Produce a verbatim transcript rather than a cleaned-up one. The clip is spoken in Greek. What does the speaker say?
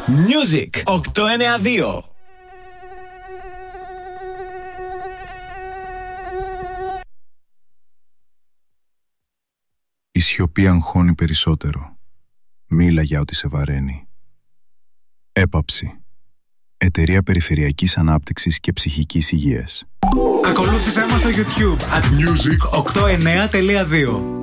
Music οκτακόσια ενενήντα δύο. Η σιωπή αγχώνει περισσότερο. Μίλα για ό,τι σε βαραίνει. Έπαψη. Εταιρεία Περιφερειακής Ανάπτυξης και Ψυχικής Υγείας. Ακολούθησέ μας στο YouTube at music οκτακόσια εννέα τελεία δύο.